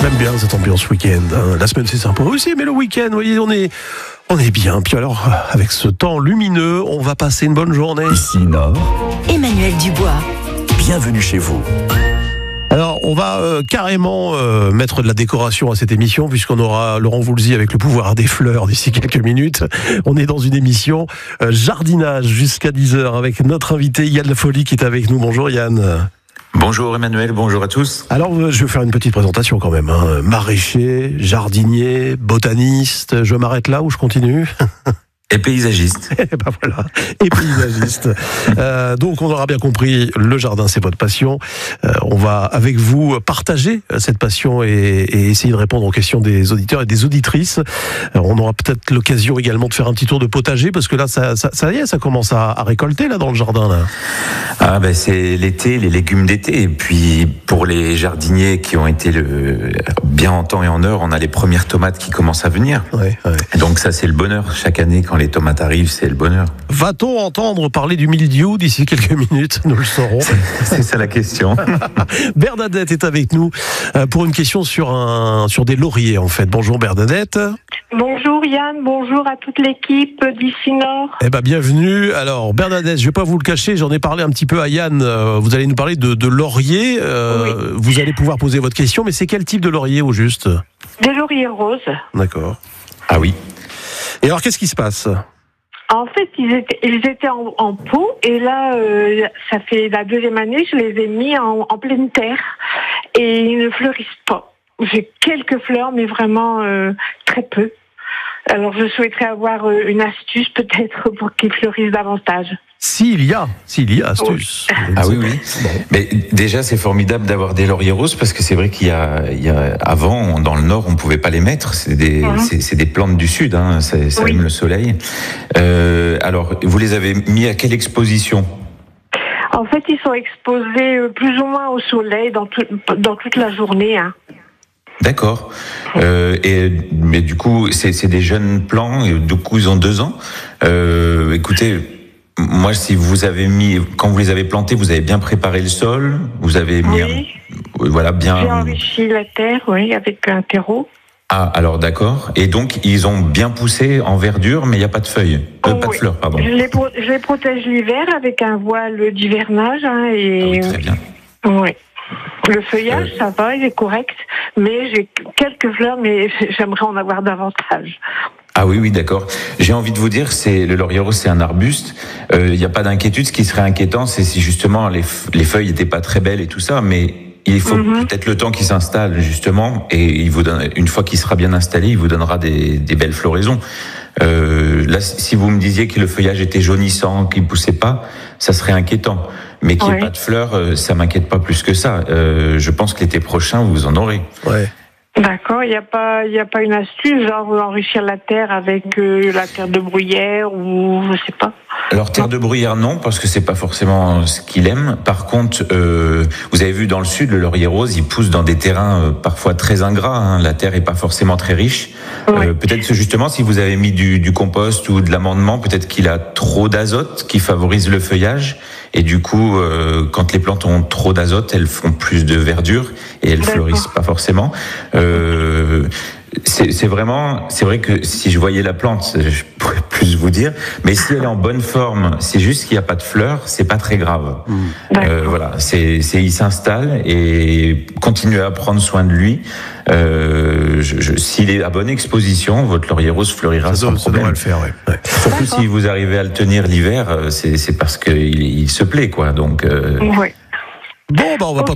J'aime bien cette ambiance week-end. La semaine c'est sympa aussi, mais le week-end, vous voyez, on est bien. Puis alors, avec ce temps lumineux, on va passer une bonne journée. Ici Nord, Emmanuel Dubois. bienvenue chez vous. Alors, on va carrément mettre de la décoration à cette émission, puisqu'on aura Laurent Voulzy avec le pouvoir des fleurs d'ici quelques minutes. On est dans une émission jardinage jusqu'à 10h avec notre invité Yann Folly qui est avec nous. Bonjour Yann. Bonjour Emmanuel, bonjour à tous. Alors, je vais faire une petite présentation quand même. Maraîcher, jardinier, botaniste. Je m'arrête là ou je continue ? Et paysagiste. Et ben voilà, et paysagiste. Donc on aura bien compris, le jardin c'est votre passion. On va avec vous partager cette passion et essayer de répondre aux questions des auditeurs et des auditrices. On aura peut-être l'occasion également de faire un petit tour de potager parce que là ça y est, ça commence à récolter là dans le jardin là. Ah ben c'est l'été, les légumes d'été. Et puis pour les jardiniers qui ont été bien en temps et en heure, on a les premières tomates qui commencent à venir. Ouais. Donc ça c'est le bonheur. Chaque année quand les tomates arrivent, c'est le bonheur. Va-t-on entendre parler du mildiou d'ici quelques minutes ? Nous le saurons. C'est ça la question. Bernadette est avec nous pour une question sur des lauriers en fait. Bonjour Bernadette. Bonjour Yann, bonjour à toute l'équipe d'ici Nord. Eh ben bienvenue. Alors Bernadette, je vais pas vous le cacher, j'en ai parlé un petit peu à Yann. Vous allez nous parler de laurier. Oui. Vous allez pouvoir poser votre question, mais c'est quel type de laurier au juste ? Des lauriers roses. D'accord. Ah oui. Et alors qu'est-ce qui se passe ? En fait, ils étaient en pot et là, ça fait la deuxième année, je les ai mis en pleine terre et ils ne fleurissent pas. J'ai quelques fleurs, mais vraiment très peu. Alors, je souhaiterais avoir une astuce peut-être pour qu'ils fleurissent davantage. S'il y a astuce. Ah oui. Mais déjà, c'est formidable d'avoir des lauriers roses parce que c'est vrai qu'il y a avant, dans le Nord, on pouvait pas les mettre. C'est des plantes du Sud, hein, ça aime le soleil. Alors, vous les avez mis à quelle exposition ? En fait, ils sont exposés plus ou moins au soleil dans toute la journée. Hein. D'accord. Mais du coup, c'est des jeunes plants. Et du coup, ils ont 2 ans. Écoutez, moi, si vous avez quand vous les avez plantés, vous avez bien préparé le sol. Vous avez mis, bien. J'ai enrichi la terre, avec un terreau. Ah, alors d'accord. Et donc, ils ont bien poussé en verdure, mais il n'y a pas de feuilles, pas de fleurs, pardon. Je les protège l'hiver avec un voile d'hivernage. Ah oui, très bien. Oui. Le feuillage, ça va, il est correct, mais j'ai quelques fleurs, mais j'aimerais en avoir davantage. Ah oui, d'accord. J'ai envie de vous dire, le laurier rose, c'est un arbuste. Il n'y a pas d'inquiétude. Ce qui serait inquiétant, c'est si justement les feuilles n'étaient pas très belles et tout ça, mais il faut peut-être le temps qu'il s'installe justement, et une fois qu'il sera bien installé, il vous donnera des belles floraisons. Là, si vous me disiez que le feuillage était jaunissant, qu'il ne poussait pas, ça serait inquiétant. Mais qu'il n'y ait pas de fleurs, ça m'inquiète pas plus que ça. Je pense que l'été prochain, vous en aurez. Ouais. D'accord, il y a pas une astuce, genre enrichir la terre avec la terre de bruyère ou je sais pas. Alors terre de bruyère non, parce que c'est pas forcément ce qu'il aime. Par contre, vous avez vu dans le sud, le laurier rose, il pousse dans des terrains parfois très ingrats. Hein. La terre est pas forcément très riche. Ouais. Peut-être que justement, si vous avez mis du compost ou de l'amendement, peut-être qu'il a trop d'azote qui favorise le feuillage. Et du coup, quand les plantes ont trop d'azote, elles font plus de verdure et elles fleurissent pas forcément. C'est vrai que si je voyais la plante, je pourrais plus vous dire. Mais si elle est en bonne forme, c'est juste qu'il n'y a pas de fleurs, c'est pas très grave. Voilà, il s'installe et continuez à prendre soin de lui. S'il est à bonne exposition, votre laurier rose fleurira sans problème. Ça devrait le faire, ouais. Surtout si vous arrivez à le tenir l'hiver, c'est parce qu'il se plaît, quoi. Donc. Oui. Bon, on va pas